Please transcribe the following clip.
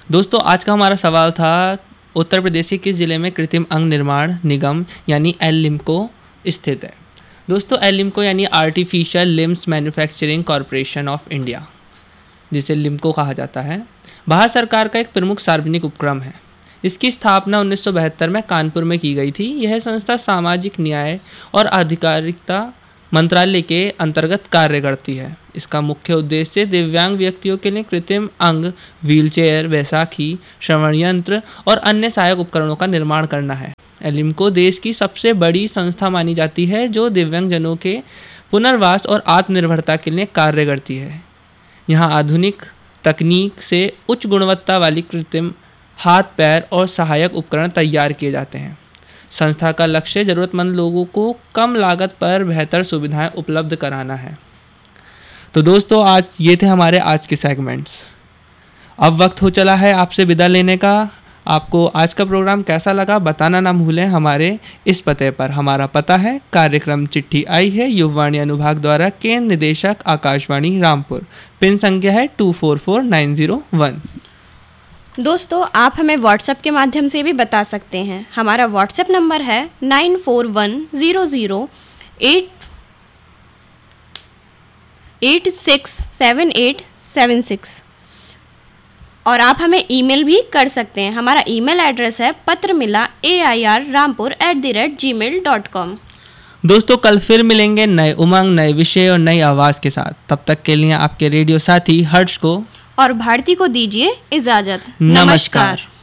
दोस्तों आज का हमारा सवाल था, उत्तर प्रदेश के किस जिले में कृत्रिम अंग निर्माण निगम यानी एलिम्को स्थित है। दोस्तों एलिम्को यानी artificial limbs manufacturing corporation of India, जिसे लिम्को कहा जाता है, भारत सरकार का एक प्रमुख सार्वजनिक उपक्रम है। इसकी स्थापना 1972 में कानपुर में की गई थी। यह संस्था सामाजिक न्याय और अधिकारिता मंत्रालय के अंतर्गत कार्य करती है। इसका मुख्य उद्देश्य दिव्यांग व्यक्तियों के लिए कृत्रिम अंग, व्हीलचेयर, बैसाखी, श्रवण यंत्र और अन्य सहायक उपकरणों का निर्माण करना है। एलिम्को देश की सबसे बड़ी संस्था मानी जाती है जो दिव्यांगजनों के पुनर्वास और आत्मनिर्भरता के लिए कार्य करती है। यहाँ आधुनिक तकनीक से उच्च गुणवत्ता वाली कृत्रिम हाथ, पैर और सहायक उपकरण तैयार किए जाते हैं। संस्था का लक्ष्य ज़रूरतमंद लोगों को कम लागत पर बेहतर सुविधाएं उपलब्ध कराना है। तो दोस्तों आज ये थे हमारे आज के सेगमेंट्स। अब वक्त हो चला है आपसे विदा लेने का। आपको आज का प्रोग्राम कैसा लगा बताना ना भूलें हमारे इस पते पर। हमारा पता है, कार्यक्रम चिट्ठी आई है युववाणी अनुभाग द्वारा, केंद्र निदेशक आकाशवाणी रामपुर, पिन संख्या है 244901। दोस्तों आप हमें व्हाट्सएप के माध्यम से भी बता सकते हैं। हमारा व्हाट्सएप नंबर है 941008867876 और आप हमें ईमेल भी कर सकते हैं। हमारा ईमेल एड्रेस है patramilaAIR@gmail.com। दोस्तों कल फिर मिलेंगे नए उमंग, नए विषय और नई आवाज़ के साथ। तब तक के लिए आपके रेडियो साथी हर्ष को और भारती को दीजिए इजाजत। नमस्कार।